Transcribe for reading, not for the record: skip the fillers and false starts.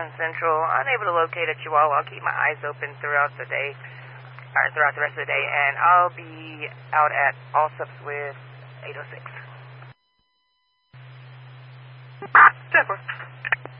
Mission Central. Unable to locate a Chihuahua. I'll keep my eyes open throughout the day, or throughout the rest of the day, and I'll be out at Allsups with 806. Jennifer.